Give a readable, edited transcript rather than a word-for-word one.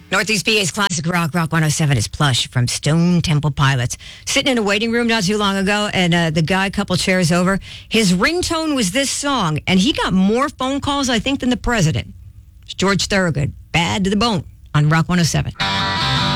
Northeast PA's classic rock, Rock 107 is Plush from Stone Temple Pilots. Sitting in a waiting room not too long ago, and the guy a couple chairs over, his ringtone was this song, and he got more phone calls, I think, than the president. It's George Thorogood, Bad to the Bone on Rock 107.